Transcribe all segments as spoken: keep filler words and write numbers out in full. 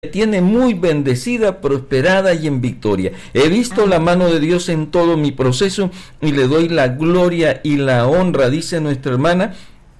tiene muy bendecida, prosperada y en victoria. He visto la mano de Dios en todo mi proceso y le doy la gloria y la honra, dice nuestra hermana,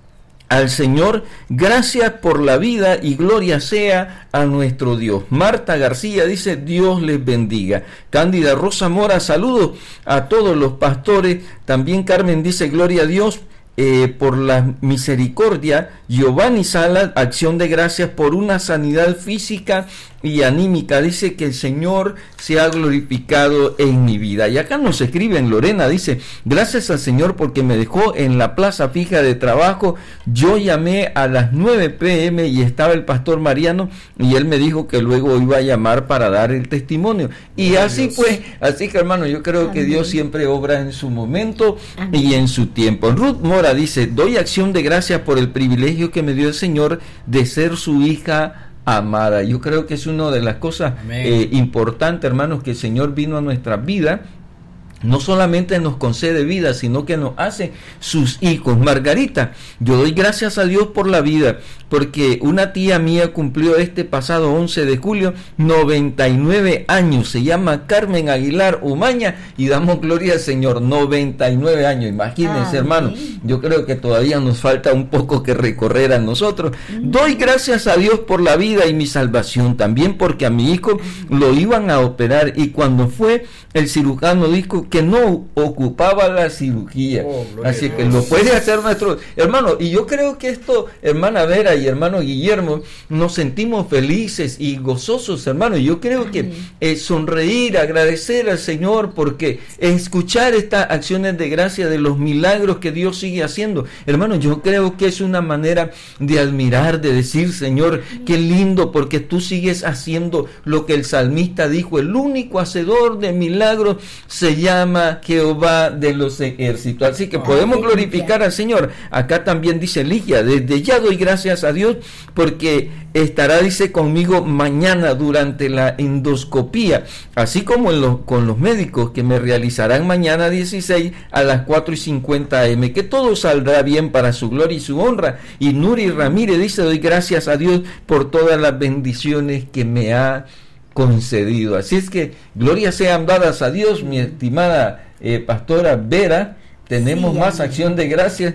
al Señor. Gracias por la vida y gloria sea a nuestro Dios. Marta García dice: Dios les bendiga. Cándida Rosa Mora, saludos a todos los pastores. También Carmen dice: gloria a Dios eh, por la misericordia. Giovanni Salas, acción de gracias por una sanidad física y anímica. Dice que el Señor se ha glorificado en mi vida. Y acá nos escriben, Lorena dice: gracias al Señor porque me dejó en la plaza fija de trabajo. Yo llamé a las nueve pe eme y estaba el pastor Mariano y él me dijo que luego iba a llamar para dar el testimonio. Y así pues, así que hermano, yo creo Amén. Que Dios siempre obra en su momento Amén. Y en su tiempo. Ruth Mora dice: doy acción de gracias por el privilegio que me dio el Señor de ser su hija amada. Yo creo que es una de las cosas eh, importantes, hermanos, que el Señor vino a nuestra vida. No solamente nos concede vida, sino que nos hace sus hijos. Margarita, yo doy gracias a Dios por la vida, porque una tía mía cumplió este pasado once de julio noventa y nueve años. Se llama Carmen Aguilar Umaña y damos gloria al Señor. noventa y nueve años, imagínense, ah, hermano. Yo creo que todavía nos falta un poco que recorrer a nosotros. Mm. Doy gracias a Dios por la vida y mi salvación, también porque a mi hijo lo iban a operar y cuando fue, el cirujano dijo que no ocupaba la cirugía. Oh, así que lo puede hacer nuestro hermano. Y yo creo que esto, hermana Vera y hermano Guillermo, nos sentimos felices y gozosos, hermano. Yo creo que eh, sonreír, agradecer al Señor, porque escuchar estas acciones de gracia de los milagros que Dios sigue haciendo, hermano, yo creo que es una manera de admirar, de decir: Señor, qué lindo, porque tú sigues haciendo lo que el salmista dijo: el único hacedor de milagros se llama Jehová de los ejércitos. Así que podemos glorificar al Señor. Acá también dice Ligia: desde ya doy gracias a Dios porque estará, dice, conmigo mañana durante la endoscopía, así como en los, con los médicos que me realizarán mañana dieciséis a las cuatro y cincuenta eme. Que todo saldrá bien para su gloria y su honra. Y Nuri Ramírez dice: doy gracias a Dios por todas las bendiciones que me ha concedido. Así es que gloria sean dadas a Dios, mi estimada eh, pastora Vera. Tenemos sí, más amén. Acción de gracias.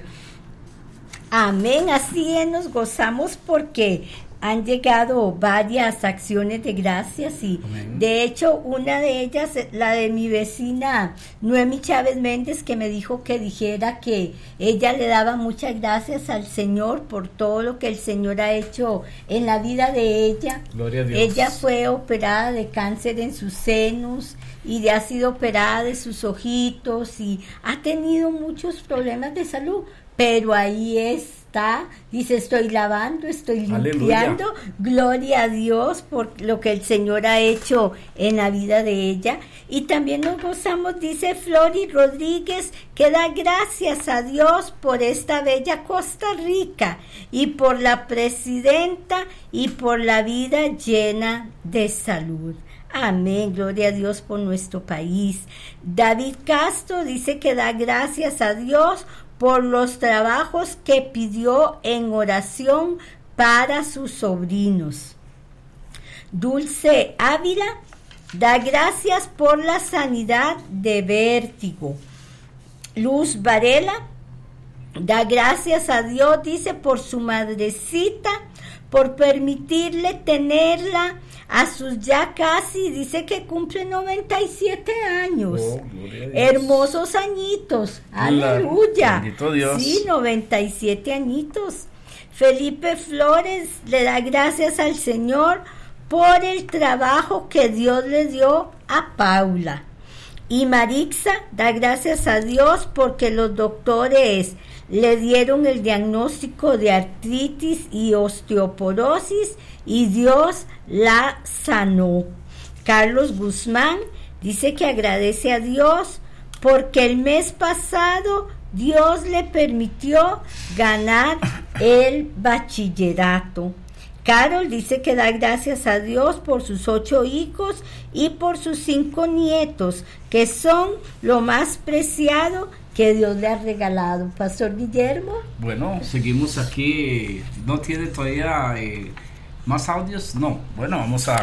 Amén, así es, nos gozamos porque han llegado varias acciones de gracias y amén. De hecho una de ellas, la de mi vecina Noemi Chávez Méndez, que me dijo que dijera que ella le daba muchas gracias al Señor por todo lo que el Señor ha hecho en la vida de ella. Gloria a Dios. Ella fue operada de cáncer en sus senos y ha sido operada de sus ojitos y ha tenido muchos problemas de salud, pero ahí está, dice: estoy lavando, estoy limpiando. Aleluya. Gloria a Dios por lo que el Señor ha hecho en la vida de ella. Y también nos gozamos, dice Flori Rodríguez, que da gracias a Dios por esta bella Costa Rica y por la presidenta y por la vida llena de salud. Amén, gloria a Dios por nuestro país. David Castro dice que da gracias a Dios por los trabajos que pidió en oración para sus sobrinos. Dulce Ávila da gracias por la sanidad de vértigo. Luz Varela da gracias a Dios, dice, por su madrecita, por permitirle tenerla a sus ya casi, dice que cumple noventa y siete años. Oh, hermosos añitos. Aleluya. Bendito Dios. Sí, noventa y siete añitos. Felipe Flores le da gracias al Señor por el trabajo que Dios le dio a Paula. Y Marixa da gracias a Dios porque los doctores le dieron el diagnóstico de artritis y osteoporosis y Dios la sanó. Carlos Guzmán dice que agradece a Dios porque el mes pasado Dios le permitió ganar el bachillerato. Carol dice que da gracias a Dios por sus ocho hijos y por sus cinco nietos, que son lo más preciado que Dios le ha regalado. Pastor Guillermo. Bueno, seguimos aquí. ¿No tiene todavía eh, más audios? No. Bueno, vamos a